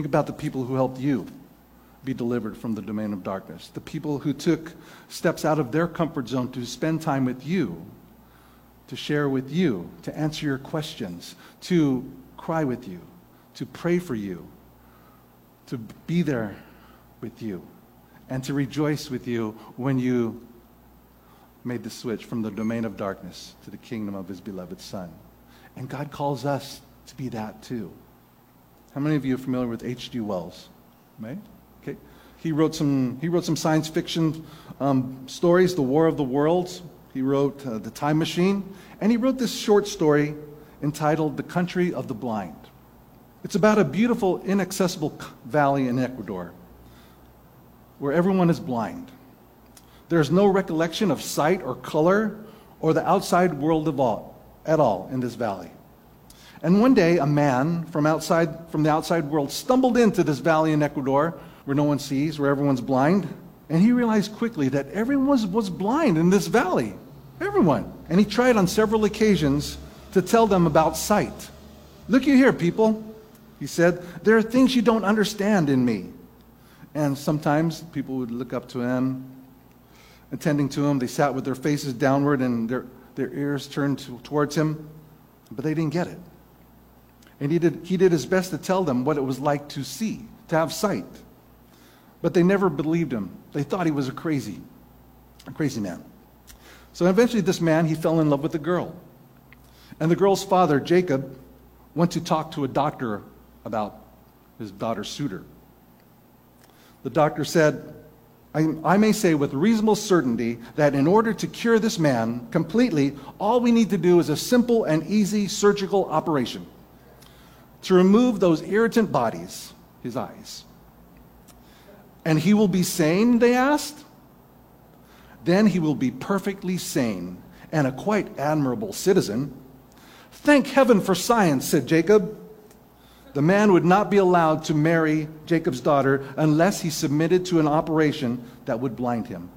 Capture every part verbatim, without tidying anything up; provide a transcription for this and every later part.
Think about the people who helped you be delivered from the domain of darkness. The people who took steps out of their comfort zone to spend time with you, to share with you, to answer your questions, to cry with you, to pray for you, to be there with you, and to rejoice with you when you made the switch from the domain of darkness to the kingdom of his beloved Son. And God calls us to be that too. How many of you are familiar with H G Wells? Right? Okay. He wrote some, he wrote some science fiction um, stories, The War of the Worlds. He wrote uh, The Time Machine. And he wrote this short story entitled The Country of the Blind. It's about a beautiful, inaccessible valley in Ecuador where everyone is blind. There's no recollection of sight or color or the outside world of all, at all in this valley. And one day, a man from outside, from the outside world stumbled into this valley in Ecuador where no one sees, where everyone's blind. And he realized quickly that everyone was, was blind in this valley. Everyone. And he tried on several occasions to tell them about sight. Look you here, people, he said. There are things you don't understand in me. And sometimes people would look up to him, attending to him. They sat with their faces downward and their, their ears turned to, towards him, but they didn't get it. And he did, he did his best to tell them what it was like to see, to have sight. But they never believed him. They thought he was a crazy, a crazy man. So eventually this man, he fell in love with a girl. And the girl's father, Jacob, went to talk to a doctor about his daughter's suitor. The doctor said, I, I may say with reasonable certainty that in order to cure this man completely, all we need to do is a simple and easy surgical operation to remove those irritant bodies, his eyes. And he will be sane, they asked? Then he will be perfectly sane and a quite admirable citizen. Thank heaven for science, said Jacob. The man would not be allowed to marry Jacob's daughter unless he submitted to an operation that would blind him.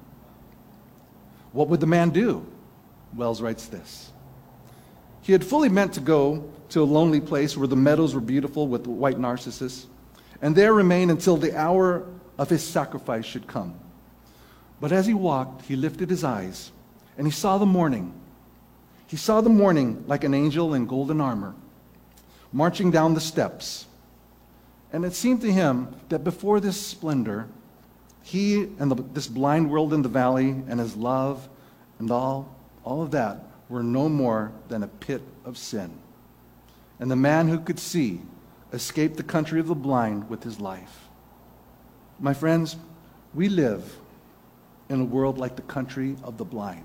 What would the man do? Wells writes this. He had fully meant to go to a lonely place where the meadows were beautiful with white narcissus, and there remain until the hour of his sacrifice should come. But as he walked, he lifted his eyes, and he saw the morning. He saw the morning like an angel in golden armor, marching down the steps. And it seemed to him that before this splendor, he and the, this blind world in the valley and his love and all, all of that were no more than a pit of sin. And the man who could see escaped the country of the blind with his life. My friends, we live in a world like the country of the blind.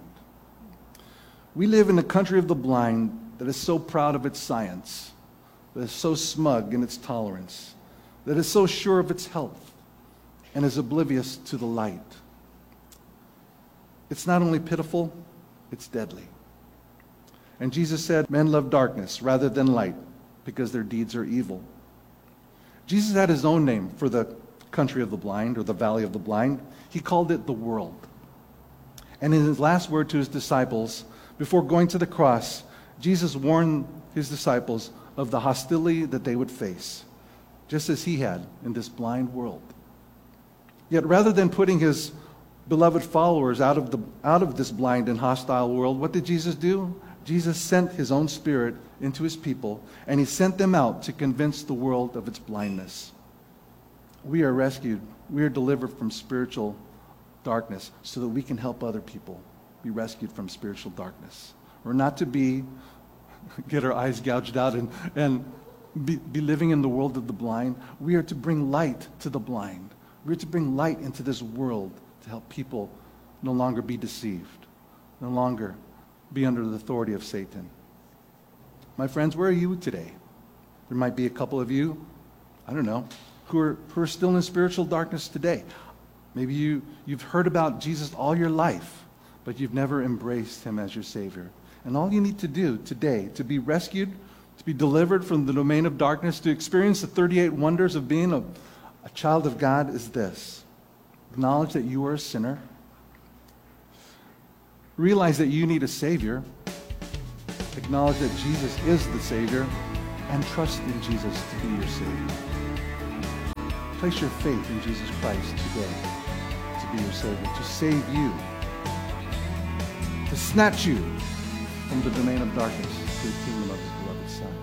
We live in a country of the blind that is so proud of its science, that is so smug in its tolerance, that is so sure of its health, and is oblivious to the light. It's not only pitiful, it's deadly. And Jesus said, men love darkness rather than light because their deeds are evil. Jesus had his own name for the country of the blind, or the valley of the blind. He called it the world. And in his last word to his disciples, before going to the cross, Jesus warned his disciples of the hostility that they would face, just as he had in this blind world. Yet rather than putting his beloved followers out of the out of this blind and hostile world, what did Jesus do? Jesus sent his own Spirit into his people, and he sent them out to convince the world of its blindness. We are rescued. We are delivered from spiritual darkness so that we can help other people be rescued from spiritual darkness. We're not to be, get our eyes gouged out and, and be, be living in the world of the blind. We are to bring light to the blind. We're to bring light into this world to help people no longer be deceived, no longer be under the authority of Satan. My friends, where are you today? There might be a couple of you, I don't know, who are, who are still in spiritual darkness today. Maybe you, you've heard about Jesus all your life, but you've never embraced him as your Savior. And all you need to do today to be rescued, to be delivered from the domain of darkness, to experience the thirty-eight wonders of being a, a child of God is this. Acknowledge that you are a sinner. Realize that you need a Savior. Acknowledge that Jesus is the Savior, and trust in Jesus to be your Savior. Place your faith in Jesus Christ today to be your Savior, to save you, to snatch you from the domain of darkness to the kingdom of His beloved Son.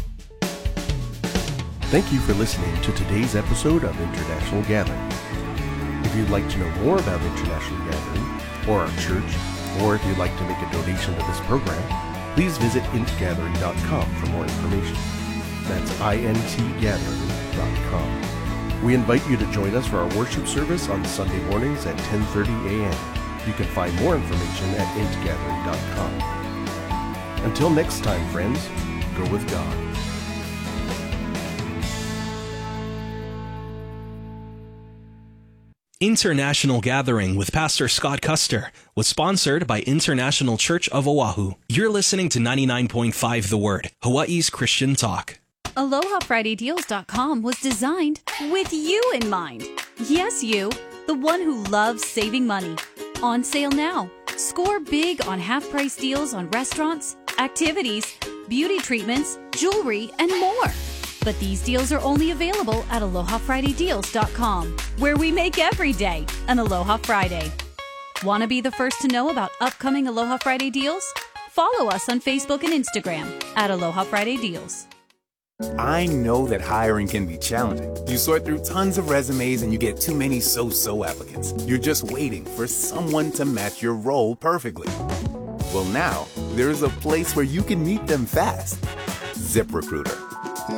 Thank you for listening to today's episode of International Gathering. If you'd like to know more about International Gathering or our church, or if you'd like to make a donation to this program, please visit int gathering dot com for more information. That's int gathering dot com. We invite you to join us for our worship service on Sunday mornings at ten thirty a.m. You can find more information at int gathering dot com. Until next time, friends, go with God. International Gathering with Pastor Scott Custer was sponsored by International Church of Oahu. You're listening to ninety-nine point five The Word, Hawaii's Christian talk. Aloha Friday Deals dot com was designed with you in mind. Yes, you, the one who loves saving money. On sale now. Score big on half-price deals on restaurants, activities, beauty treatments, jewelry, and more. But these deals are only available at Aloha Friday Deals dot com, where we make every day an Aloha Friday. Want to be the first to know about upcoming Aloha Friday deals? Follow us on Facebook and Instagram at Aloha Friday Deals. I know that hiring can be challenging. You sort through tons of resumes and you get too many so-so applicants. You're just waiting for someone to match your role perfectly. Well, now, there's a place where you can meet them fast. ZipRecruiter.